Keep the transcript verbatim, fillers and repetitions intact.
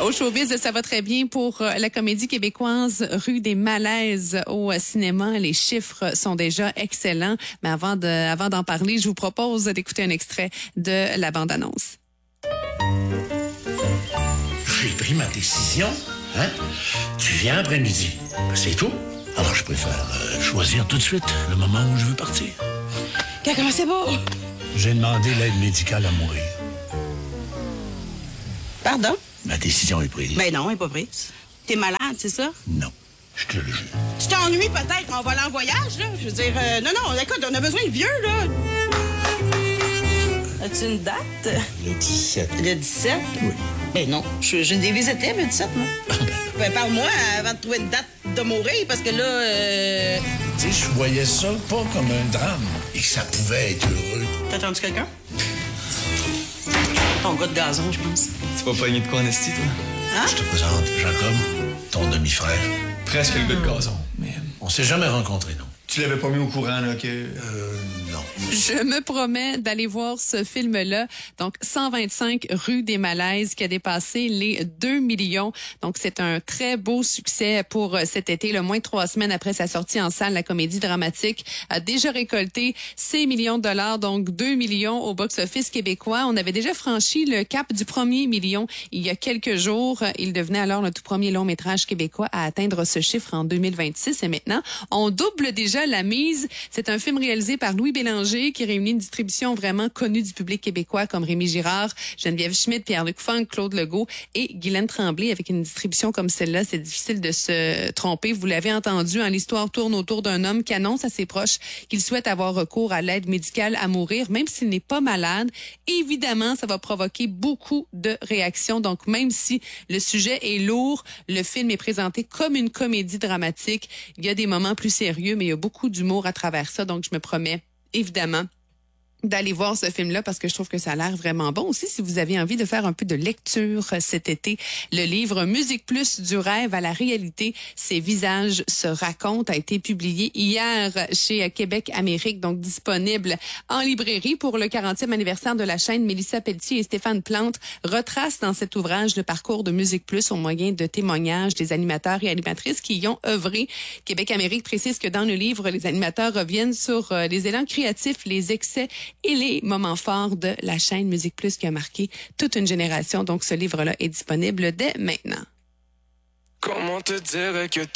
Au showbiz, ça va très bien pour la comédie québécoise Rue des Malaises au cinéma. Les chiffres sont déjà excellents. Mais avant de, avant d'en parler, je vous propose d'écouter un extrait de la bande-annonce. J'ai pris ma décision. Hein? Tu viens après-midi. C'est tout. Alors, je préfère euh, choisir tout de suite le moment où je veux partir. Comment c'est beau? J'ai demandé l'aide médicale à mourir. Pardon? Ma décision est prise. Ben non, elle n'est pas prise. T'es malade, c'est ça? Non, je te le jure. Tu t'ennuies peut-être, on va aller en voyage, là? Je veux dire, euh, non, non, écoute, on a besoin de vieux, là. As-tu une date? Le dix-sept. Le dix-sept? Oui. Ben non, je, je ne dévisitais le dix-sept, moi. Ben parle-moi avant de trouver une date de mourir, parce que là... Euh... Tu sais, je voyais ça pas comme un drame et que ça pouvait être heureux. T'as entendu quelqu'un? Ton gars de gazon, je pense. Tu vas pogner de quoi en esti, toi? Hein? Je te présente Jacob, ton demi-frère. Presque le gars de gazon, mais... On s'est jamais rencontrés, non? Tu l'avais pas mis au courant, là, que... Euh, non. Je me promets d'aller voir ce film-là. Donc, cent vingt-cinq Rue des Malaises qui a dépassé les deux millions. Donc, c'est un très beau succès pour cet été. Le moins de trois semaines après sa sortie en salle, la comédie dramatique a déjà récolté six millions de dollars, donc deux millions au box-office québécois. On avait déjà franchi le cap du premier million il y a quelques jours. Il devenait alors le tout premier long-métrage québécois à atteindre ce chiffre en deux mille vingt-six. Et maintenant, on double déjà la mise. C'est un film réalisé par Louis Bélanger qui réunit une distribution vraiment connue du public québécois comme Rémi Girard, Geneviève Schmidt, Pierre-Luc Funk, Claude Legault et Guylaine Tremblay. Avec une distribution comme celle-là, c'est difficile de se tromper. Vous l'avez entendu, hein, l'histoire tourne autour d'un homme qui annonce à ses proches qu'il souhaite avoir recours à l'aide médicale à mourir, même s'il n'est pas malade. Évidemment, ça va provoquer beaucoup de réactions. Donc, même si le sujet est lourd, le film est présenté comme une comédie dramatique. Il y a des moments plus sérieux, mais il y a beaucoup d'humour à travers ça. Donc, je me promets, évidemment, d'aller voir ce film-là parce que je trouve que ça a l'air vraiment bon. Aussi, si vous avez envie de faire un peu de lecture cet été, le livre Musique Plus du rêve à la réalité, ces visages se racontent a été publié hier chez Québec Amérique, donc disponible en librairie pour le quarantième anniversaire de la chaîne. Mélissa Pelletier et Stéphane Plante retracent dans cet ouvrage le parcours de Musique Plus au moyen de témoignages des animateurs et animatrices qui y ont œuvré. Québec Amérique précise que dans le livre, les animateurs reviennent sur les élans créatifs, les excès et les moments forts de la chaîne Musique Plus qui a marqué toute une génération. Donc, ce livre-là est disponible dès maintenant. Comment te dire que